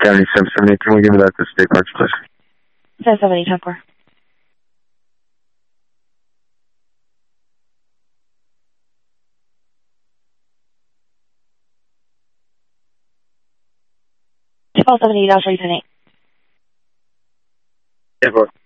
7778. Can we give me that to State Parks, please? 778, 10-4. $12.78, 10-8. 10-4.